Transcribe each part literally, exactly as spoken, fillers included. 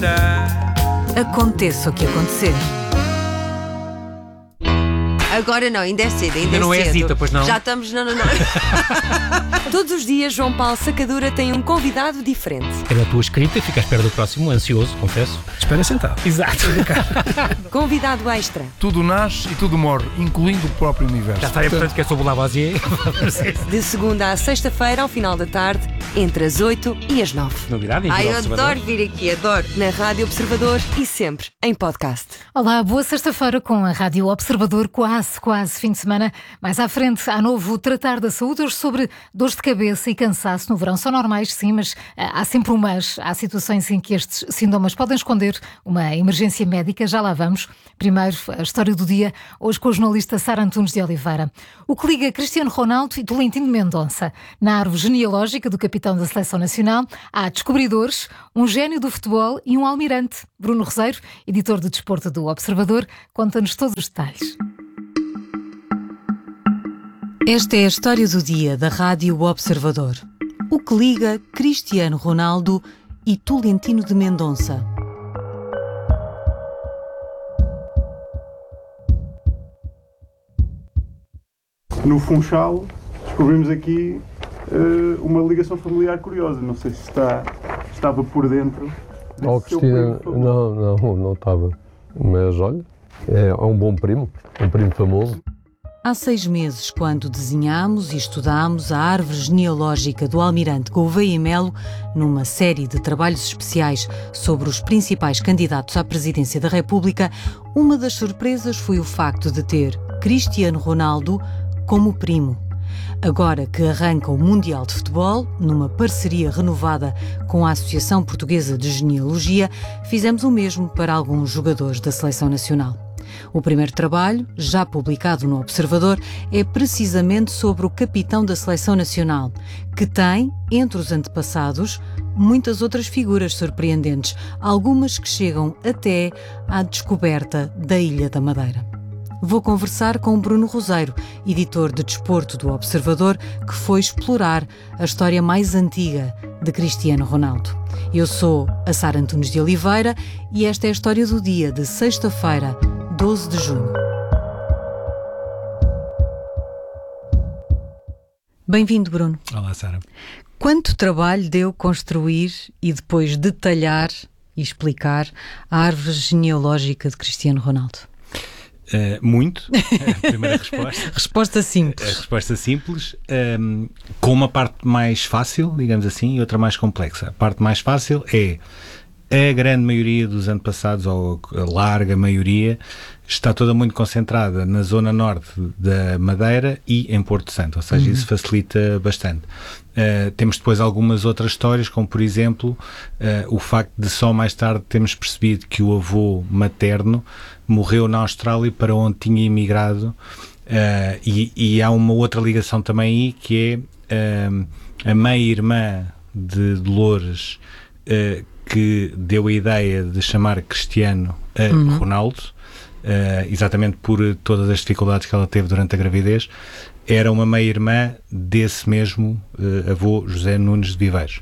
Aconteça o que acontecer. Agora não, ainda é cedo, ainda, Ainda é não é cedo. Zita, pois não? Já estamos... Não, não, não. Todos os dias, João Paulo Sacadura tem um convidado diferente. É na tua escrita, fica à espera do próximo, ansioso, confesso. Espera sentado. Exato. Convidado extra. Tudo nasce e tudo morre, incluindo o próprio universo. Já está, é portanto que é sobre o Lavoisier. De segunda à sexta-feira, ao final da tarde, entre as oito e as nove. Novidade, Ai, eu Observador. adoro vir aqui, adoro. Na Rádio Observador e sempre em podcast. Olá, boa sexta-feira com a Rádio Observador, quase, quase fim de semana. Mais à frente, há novo Tratar da Saúde, hoje sobre dores de cabeça e cansaço no verão. São normais, sim, mas ah, há sempre um mas. Há situações em que estes sintomas podem esconder uma emergência médica, já lá vamos. Primeiro, a história do dia, hoje com o jornalista Sara Antunes de Oliveira. O que liga Cristiano Ronaldo e Tolentino de Mendonça. Na árvore genealógica do capitão da Seleção Nacional, há descobridores, um gênio do futebol e um almirante. Bruno Roseiro, editor de desporto do Observador, conta-nos todos os detalhes. Esta é a história do dia da Rádio Observador. O que liga Cristiano Ronaldo e Tolentino de Mendonça. No Funchal descobrimos aqui uh, uma ligação familiar curiosa. Não sei se está, estava por dentro. Oh, Cristina, não, não, não estava. Mas olha, é, é um bom primo, um primo famoso. Há seis meses, quando desenhámos e estudámos a árvore genealógica do almirante Gouveia e Melo, numa série de trabalhos especiais sobre os principais candidatos à presidência da República, uma das surpresas foi o facto de ter Cristiano Ronaldo como primo. Agora que arranca o Mundial de Futebol, numa parceria renovada com a Associação Portuguesa de Genealogia, fizemos o mesmo para alguns jogadores da Seleção Nacional. O primeiro trabalho, já publicado no Observador, é precisamente sobre o capitão da Seleção Nacional, que tem, entre os antepassados, muitas outras figuras surpreendentes, algumas que chegam até à descoberta da Ilha da Madeira. Vou conversar com Bruno Roseiro, editor de desporto do Observador, que foi explorar a história mais antiga de Cristiano Ronaldo. Eu sou a Sara Antunes de Oliveira e esta é a história do dia de sexta-feira, doze de junho. Bem-vindo, Bruno. Olá, Sara. Quanto trabalho deu construir e depois detalhar e explicar a árvore genealógica de Cristiano Ronaldo? Uh, muito, a primeira resposta. Resposta simples. A resposta simples, um, com uma parte mais fácil, digamos assim, e outra mais complexa. A parte mais fácil é a grande maioria dos antepassados, ou a larga maioria, está toda muito concentrada na zona norte da Madeira e em Porto Santo, ou seja, uhum. isso facilita bastante. Uh, temos depois algumas outras histórias, como por exemplo uh, o facto de só mais tarde termos percebido que o avô materno morreu na Austrália, para onde tinha emigrado, uh, e, e há uma outra ligação também aí, que é uh, a meia-irmã de Dolores, uh, que deu a ideia de chamar Cristiano a uhum. Ronaldo, uh, exatamente por todas as dificuldades que ela teve durante a gravidez. Era uma meia-irmã desse mesmo uh, avô José Nunes de Viveiros.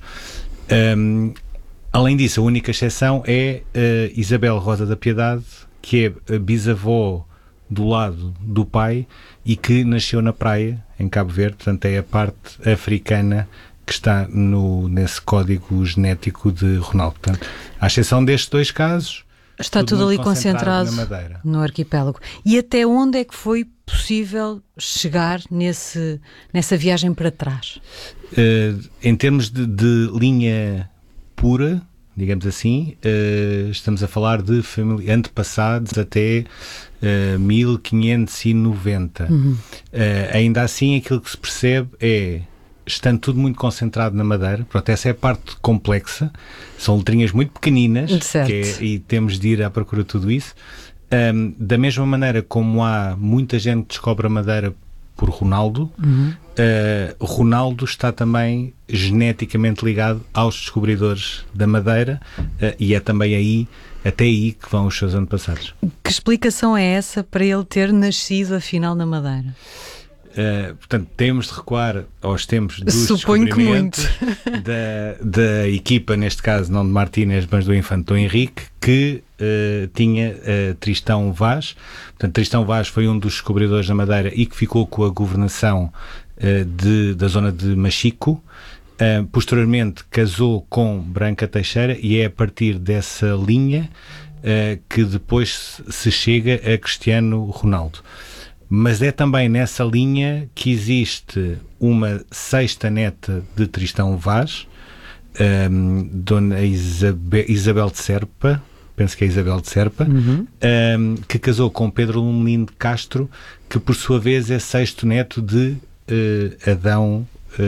Um, além disso, a única exceção é uh, Isabel Rosa da Piedade, que é a bisavó do lado do pai e que nasceu na praia, em Cabo Verde, portanto é a parte africana que está no, nesse código genético de Ronaldo. Portanto, à exceção destes dois casos, está tudo, tudo ali concentrado, concentrado no arquipélago. E até onde é que foi possível chegar nesse, nessa viagem para trás? Uh, em termos de, de linha pura, digamos assim, uh, estamos a falar de família, antepassados até uh, mil quinhentos e noventa. Uhum. Uh, ainda assim, aquilo que se percebe é, estando tudo muito concentrado na Madeira, pronto, essa é a parte complexa, são letrinhas muito pequeninas, que é, e temos de ir à procura de tudo isso. Um, da mesma maneira como há muita gente que descobre a Madeira por Ronaldo, uhum. uh, Ronaldo está também geneticamente ligado aos descobridores da Madeira, uh, e é também aí, até aí, que vão os seus antepassados. Que explicação é essa para ele ter nascido afinal na Madeira? Uh, portanto, temos de recuar aos tempos dos Suponho descobrimentos da, da equipa, neste caso não de Martínez, mas do infante Dom Henrique, que uh, tinha uh, Tristão Vaz. Portanto, Tristão Vaz foi um dos descobridores da Madeira e que ficou com a governação uh, de, da zona de Machico. Uh, posteriormente casou com Branca Teixeira e é a partir dessa linha uh, que depois se chega a Cristiano Ronaldo. Mas é também nessa linha que existe uma sexta neta de Tristão Vaz, um, Dona Isabel, Isabel de Serpa, penso que é Isabel de Serpa, uhum. um, que casou com Pedro Lumelino de Castro, que por sua vez é sexto neto de uh, Adão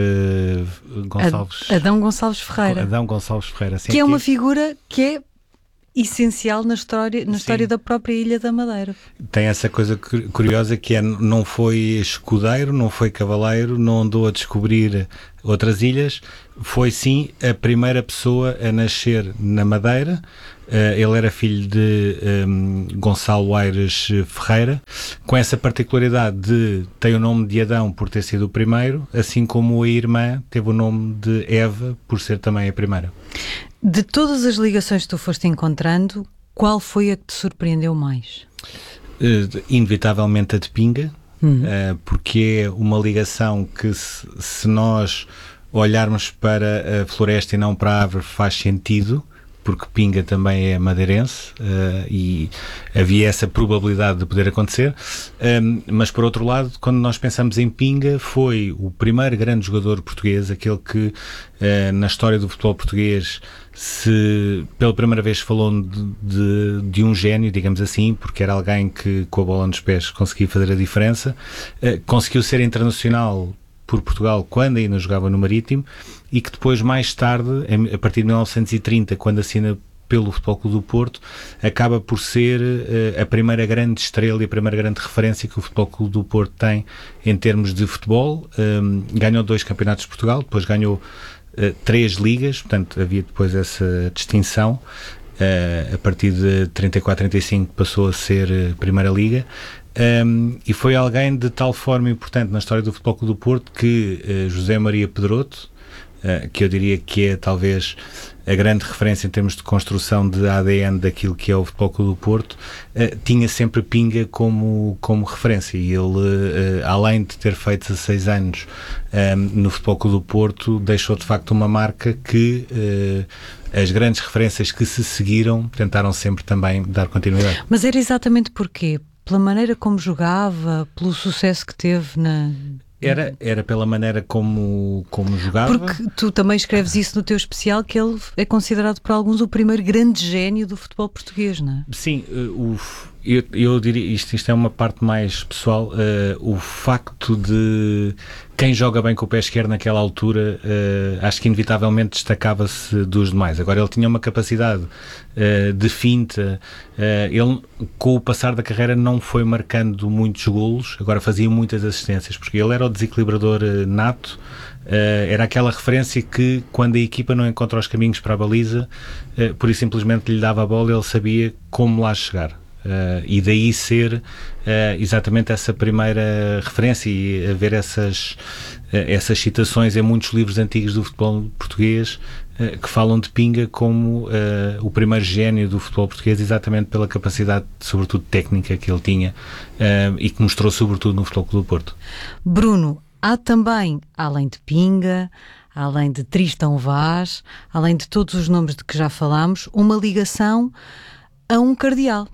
uh, Gonçalves... Adão Gonçalves Ferreira. Adão Gonçalves Ferreira. Assim que é aqui. Uma figura que é essencial na história, na história da própria Ilha da Madeira. Tem essa coisa curiosa que é, não foi escudeiro, não foi cavaleiro, não andou a descobrir outras ilhas, foi sim a primeira pessoa a nascer na Madeira. Uh, ele era filho de um, Gonçalo Aires Ferreira, com essa particularidade de ter o nome de Adão por ter sido o primeiro, assim como a irmã teve o nome de Eva por ser também a primeira. De todas as ligações que tu foste encontrando, qual foi a que te surpreendeu mais? Uh, inevitavelmente a de Pinga, uhum. uh, porque é uma ligação que se, se nós olharmos para a floresta e não para a árvore faz sentido, porque Pinga também é madeirense uh, e havia essa probabilidade de poder acontecer, um, mas por outro lado, quando nós pensamos em Pinga, foi o primeiro grande jogador português, aquele que uh, na história do futebol português se pela primeira vez falou de, de, de um gênio, digamos assim, porque era alguém que com a bola nos pés conseguia fazer a diferença, uh, conseguiu ser internacional por Portugal quando ainda jogava no Marítimo e que depois, mais tarde, a partir de mil novecentos e trinta, quando assina pelo Futebol Clube do Porto, acaba por ser uh, a primeira grande estrela e a primeira grande referência que o Futebol Clube do Porto tem em termos de futebol. Um, ganhou dois campeonatos de Portugal, depois ganhou uh, três ligas, portanto havia depois essa distinção. Uh, a partir de trinta e quatro, trinta e cinco passou a ser uh, Primeira Liga. Um, e foi alguém de tal forma importante na história do Futebol Clube do Porto que uh, José Maria Pedroto, uh, que eu diria que é talvez a grande referência em termos de construção de A D N daquilo que é o Futebol Clube do Porto, uh, tinha sempre Pinga como, como referência, e ele, uh, além de ter feito dezasseis anos um, no Futebol Clube do Porto, deixou de facto uma marca que uh, as grandes referências que se seguiram tentaram sempre também dar continuidade. Mas era exatamente porquê? Pela maneira como jogava, pelo sucesso que teve na... Era, era pela maneira como, como jogava. Porque tu também escreves isso no teu especial, que ele é considerado por alguns o primeiro grande gênio do futebol português, não é? Sim, o, eu, eu diria, isto, isto é uma parte mais pessoal, uh, o facto de quem joga bem com o pé esquerdo naquela altura, uh, acho que inevitavelmente destacava-se dos demais. Agora, ele tinha uma capacidade uh, de finta, uh, ele com o passar da carreira não foi marcando muitos golos, agora fazia muitas assistências, porque ele era o desequilibrador uh, nato. Uh, era aquela referência que quando a equipa não encontra os caminhos para a baliza, uh, por isso simplesmente lhe dava a bola e ele sabia como lá chegar. Uh, e daí ser uh, exatamente essa primeira referência e haver essas, uh, essas citações em muitos livros antigos do futebol português uh, que falam de Pinga como uh, o primeiro gênio do futebol português, exatamente pela capacidade, sobretudo técnica, que ele tinha uh, e que mostrou sobretudo no Futebol Clube do Porto. Bruno, há também, além de Pinga, além de Tristão Vaz, além de todos os nomes de que já falámos, uma ligação a um cardeal.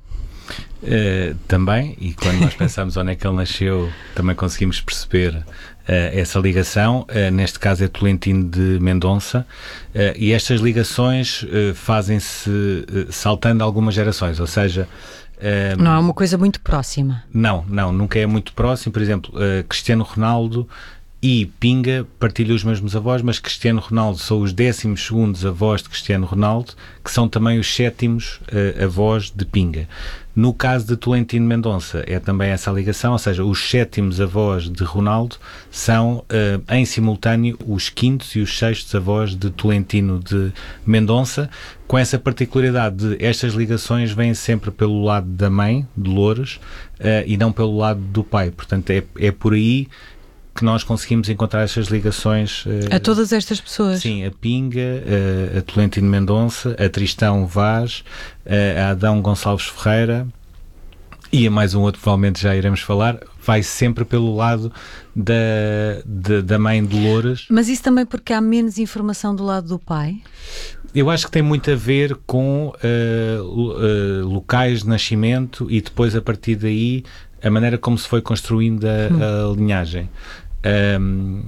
Uh, também, e quando nós pensamos onde é que ele nasceu, também conseguimos perceber uh, essa ligação. Uh, neste caso é Tolentino de Mendonça, uh, e estas ligações uh, fazem-se uh, saltando algumas gerações, ou seja, uh, não é uma coisa muito próxima. Não, não, nunca é muito próximo. Por exemplo, uh, Cristiano Ronaldo e Pinga partilham os mesmos avós, mas Cristiano Ronaldo são os décimos segundos avós de Cristiano Ronaldo, que são também os sétimos uh, avós de Pinga. No caso de Tolentino Mendonça é também essa ligação, ou seja, os sétimos avós de Ronaldo são uh, em simultâneo os quintos e os sextos avós de Tolentino de Mendonça, com essa particularidade de estas ligações vêm sempre pelo lado da mãe, de Loures, uh, e não pelo lado do pai. Portanto, é, é por aí que nós conseguimos encontrar essas ligações uh, a todas estas pessoas. Sim, a Pinga, uh, a Tolentino Mendonça, a Tristão Vaz, uh, a Adão Gonçalves Ferreira e a mais um outro, provavelmente já iremos falar, vai sempre pelo lado da, da, da mãe Dolores. Mas isso também porque há menos informação do lado do pai? Eu acho que tem muito a ver com uh, uh, locais de nascimento e depois, a partir daí, a maneira como se foi construindo a, hum. a linhagem. Um,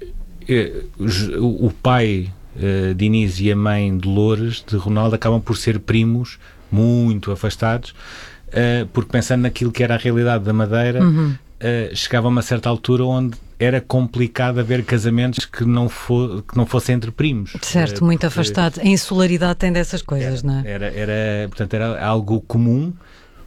o pai uh, de Inês e a mãe Dolores de Ronaldo acabam por ser primos muito afastados, uh, porque pensando naquilo que era a realidade da Madeira, uhum. uh, chegava a uma certa altura onde era complicado haver casamentos que não, for, que não fossem entre primos. Certo, uh, muito afastado. A insularidade tem dessas coisas, era, não é? Era, era, portanto, era algo comum, uh,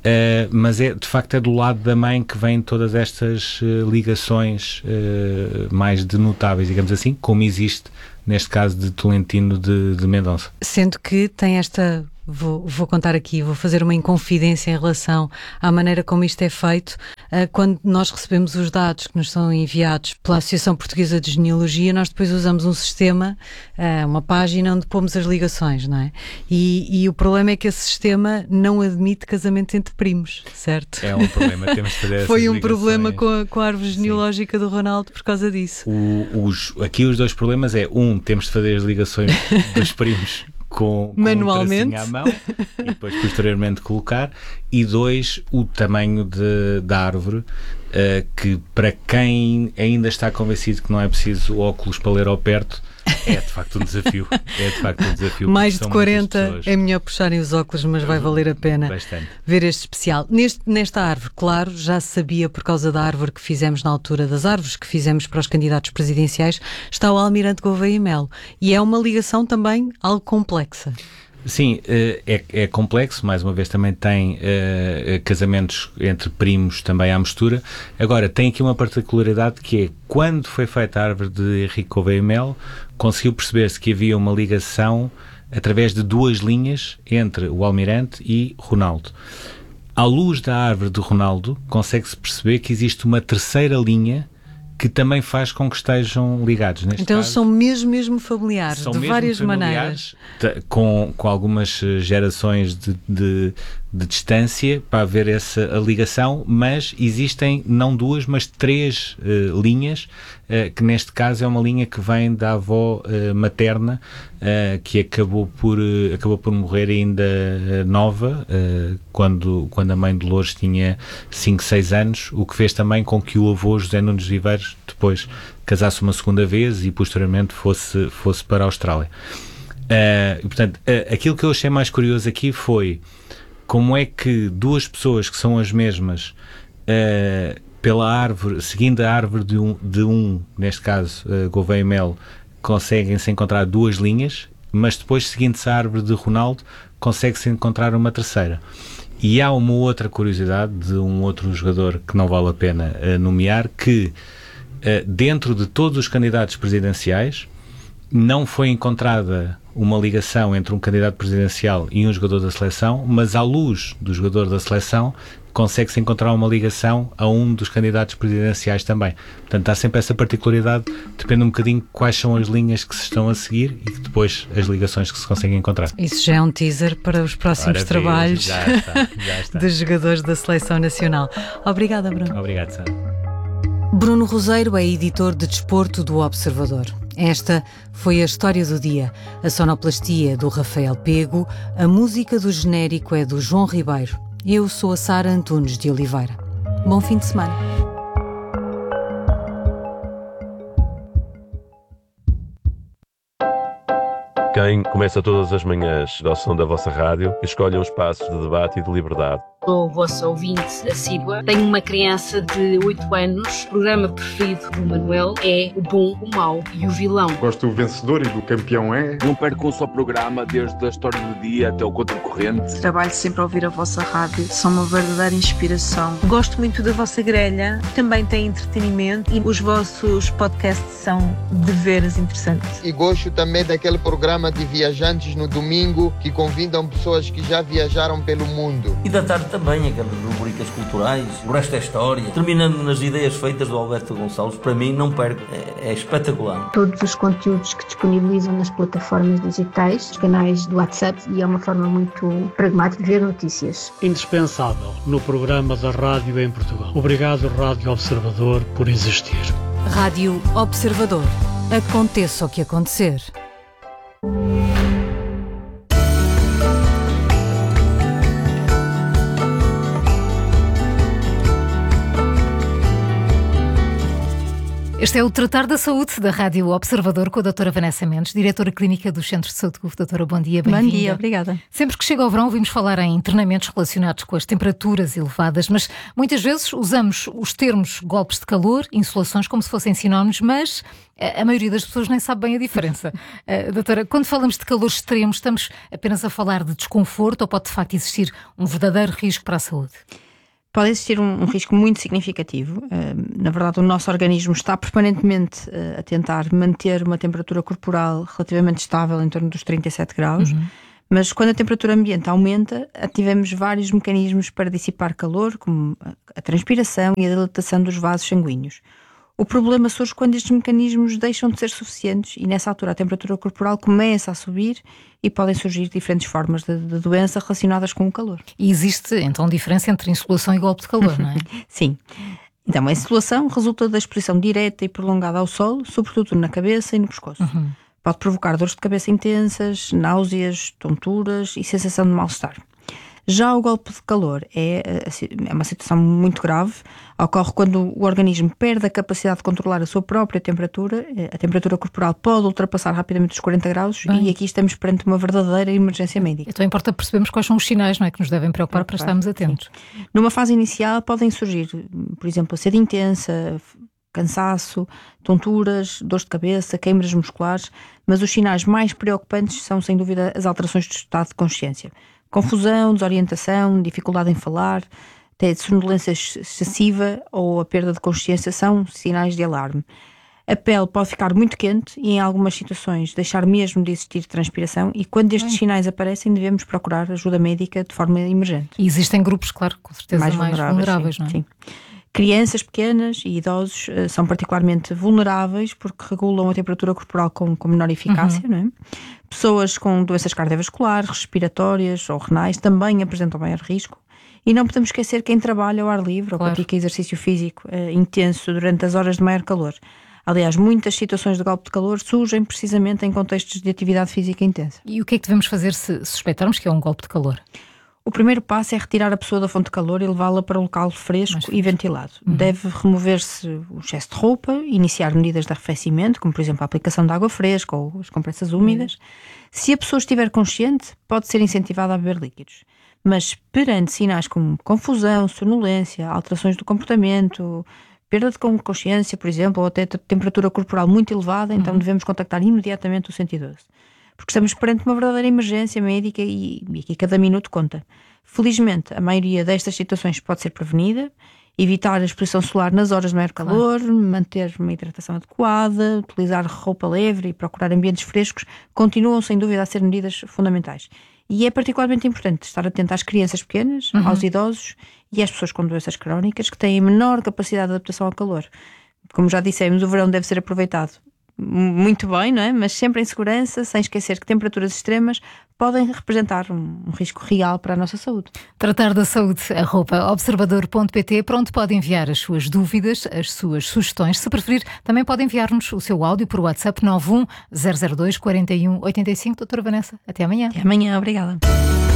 mas é, de facto é do lado da mãe que vêm todas estas uh, ligações uh, mais denotáveis, digamos assim, como existe neste caso de Tolentino de, de Mendonça. Sendo que tem esta... Vou, vou contar aqui, vou fazer uma inconfidência em relação à maneira como isto é feito. Uh, quando nós recebemos os dados que nos são enviados pela Associação Portuguesa de Genealogia, nós depois usamos um sistema, uh, uma página onde pomos as ligações, não é? E, e o problema é que esse sistema não admite casamento entre primos, certo? É um problema, temos de fazer essas Foi um ligações. problema com a, com a árvore genealógica Sim. do Ronaldo por causa disso. O, os, aqui os dois problemas é, um, temos de fazer as ligações dos primos Com, com manualmente um à mão e depois posteriormente colocar, e dois, o tamanho de, da árvore, uh, que para quem ainda está convencido que não é preciso óculos para ler ao perto, é de facto um desafio. É de facto um desafio. Mais de quarenta é melhor puxarem os óculos, mas vai valer a pena Bastante. ver este especial. Neste, nesta árvore, claro, já se sabia por causa da árvore que fizemos na altura das árvores que fizemos para os candidatos presidenciais, está o Almirante Gouveia e Melo. E é uma ligação também algo complexa. Sim, é, é complexo, mais uma vez também tem uh, casamentos entre primos também à mistura. Agora, tem aqui uma particularidade que é, quando foi feita a árvore de Henrique Gouveia e Melo, conseguiu perceber-se que havia uma ligação através de duas linhas entre o Almirante e Ronaldo. À luz da árvore de Ronaldo, consegue-se perceber que existe uma terceira linha que também faz com que estejam ligados. Neste então caso, são mesmo, mesmo familiares, são de mesmo várias familiares, maneiras. Com, com algumas gerações de, de, de distância para haver essa ligação, mas existem não duas, mas três uh, linhas, uh, que neste caso é uma linha que vem da avó uh, materna, uh, que acabou por, uh, acabou por morrer ainda uh, nova, uh, quando, quando a mãe Dolores tinha cinco, seis anos, o que fez também com que o avô José Nunes Viveiros depois casasse uma segunda vez e posteriormente fosse, fosse para a Austrália. Uh, e, portanto, uh, aquilo que eu achei mais curioso aqui foi como é que duas pessoas que são as mesmas, uh, pela árvore, seguindo a árvore de um, de um neste caso, uh, Gouveia e Melo, conseguem-se encontrar duas linhas, mas depois, seguindo-se a árvore de Ronaldo, consegue-se encontrar uma terceira. E há uma outra curiosidade de um outro jogador que não vale a pena uh, nomear, que uh, dentro de todos os candidatos presidenciais não foi encontrada uma ligação entre um candidato presidencial e um jogador da seleção, mas à luz do jogador da seleção consegue-se encontrar uma ligação a um dos candidatos presidenciais também. Portanto, há sempre essa particularidade, depende um bocadinho de quais são as linhas que se estão a seguir e depois as ligações que se conseguem encontrar. Isso já é um teaser para os próximos Ora, trabalhos já está, já está. dos jogadores da Seleção Nacional. Obrigada, Bruno. Obrigado, Sara. Bruno Roseiro é editor de desporto do Observador. Esta foi a história do dia. A sonoplastia é do Rafael Pego, a música do genérico é do João Ribeiro. Eu sou a Sara Antunes de Oliveira. Bom fim de semana. Quem começa todas as manhãs ao som da vossa rádio, escolhe os espaços de debate e de liberdade. Sou vossa ouvinte assídua. Tenho uma criança de oito anos. O programa preferido do Manuel é O Bom, o Mau e o Vilão. Gosto do vencedor e do campeão é. Não perco um só programa, desde a história do dia até o contracorrente. Trabalho sempre a ouvir a vossa rádio. São uma verdadeira inspiração. Gosto muito da vossa grelha. Também tem entretenimento e os vossos podcasts são de veras interessantes. E gosto também daquele programa de viajantes no domingo que convidam pessoas que já viajaram pelo mundo. E da tarde também aquelas rubricas culturais, o resto é história. Terminando nas ideias feitas do Alberto Gonçalves, para mim, não perco, é, é espetacular. Todos os conteúdos que disponibilizam nas plataformas digitais, os canais do WhatsApp, e é uma forma muito pragmática de ver notícias. Indispensável no programa da rádio em Portugal. Obrigado, Rádio Observador, por existir. Rádio Observador. Aconteça o que acontecer. Este é o Tratar da Saúde da Rádio Observador com a doutora Vanessa Mendes, diretora clínica dos Centros de Saúde. Doutora, bom dia, bem-vinda. Bom dia, obrigada. Sempre que chega ao verão ouvimos falar em internamentos relacionados com as temperaturas elevadas, mas muitas vezes usamos os termos golpes de calor, insolações, como se fossem sinónimos, mas a maioria das pessoas nem sabe bem a diferença. Uh, doutora, quando falamos de calor extremo, estamos apenas a falar de desconforto ou pode de facto existir um verdadeiro risco para a saúde? Pode existir um, um risco muito significativo. Uh, na verdade, o nosso organismo está permanentemente uh, a tentar manter uma temperatura corporal relativamente estável em torno dos trinta e sete graus, uhum. Mas quando a temperatura ambiente aumenta, ativamos vários mecanismos para dissipar calor, como a, a transpiração e a dilatação dos vasos sanguíneos. O problema surge quando estes mecanismos deixam de ser suficientes e nessa altura a temperatura corporal começa a subir e podem surgir diferentes formas de, de doença relacionadas com o calor. E existe então diferença entre insolação e golpe de calor, não é? Sim. Então a insolação resulta da exposição direta e prolongada ao sol, sobretudo na cabeça e no pescoço. Uhum. Pode provocar dores de cabeça intensas, náuseas, tonturas e sensação de mal-estar. Já o golpe de calor é, é uma situação muito grave, ocorre quando o organismo perde a capacidade de controlar a sua própria temperatura, a temperatura corporal pode ultrapassar rapidamente os quarenta graus. Bem. E aqui estamos perante uma verdadeira emergência médica. Então importa percebermos quais são os sinais, não é, que nos devem preocupar é, para claro, estarmos atentos. Sim. Numa fase inicial podem surgir, por exemplo, a sede intensa, cansaço, tonturas, dores de cabeça, queimbras musculares, mas os sinais mais preocupantes são sem dúvida as alterações do estado de consciência. Confusão, desorientação, dificuldade em falar, até sonolência excessiva ou a perda de consciência são sinais de alarme. A pele pode ficar muito quente e em algumas situações deixar mesmo de existir transpiração e quando estes Bem. sinais aparecem devemos procurar ajuda médica de forma emergente. E existem grupos, claro, com certeza mais, mais vulneráveis, vulneráveis sim, não é? Sim. Crianças pequenas e idosos uh, são particularmente vulneráveis porque regulam a temperatura corporal com, com menor eficácia, uhum. não é? Pessoas com doenças cardiovasculares, respiratórias ou renais também apresentam maior risco. E não podemos esquecer quem trabalha ao ar livre claro. ou pratica exercício físico uh, intenso durante as horas de maior calor. Aliás, muitas situações de golpe de calor surgem precisamente em contextos de atividade física intensa. E o que é que devemos fazer se suspeitarmos que é um golpe de calor? O primeiro passo é retirar a pessoa da fonte de calor e levá-la para um local fresco e ventilado. Uhum. Deve remover-se o excesso de roupa, iniciar medidas de arrefecimento, como por exemplo a aplicação de água fresca ou as compressas úmidas. Uhum. Se a pessoa estiver consciente, pode ser incentivada a beber líquidos. Mas perante sinais como confusão, sonolência, alterações do comportamento, perda de consciência, por exemplo, ou até temperatura corporal muito elevada, então uhum. devemos contactar imediatamente o cento e doze. Porque estamos perante uma verdadeira emergência médica e, e aqui cada minuto conta. Felizmente, a maioria destas situações pode ser prevenida, evitar a exposição solar nas horas de maior calor, claro. manter uma hidratação adequada, utilizar roupa leve e procurar ambientes frescos, continuam sem dúvida a ser medidas fundamentais. E é particularmente importante estar atento às crianças pequenas, uhum. aos idosos e às pessoas com doenças crónicas que têm menor capacidade de adaptação ao calor. Como já dissemos, o verão deve ser aproveitado muito bem, não é? Mas sempre em segurança, sem esquecer que temperaturas extremas podem representar um, um risco real para a nossa saúde. Tratar da saúde, arroba observador ponto pt, para onde pode enviar as suas dúvidas, as suas sugestões. Se preferir, também pode enviar-nos o seu áudio por WhatsApp nove um zero zero dois quatro um oito cinco. Doutora Vanessa, até amanhã. Até amanhã, obrigada.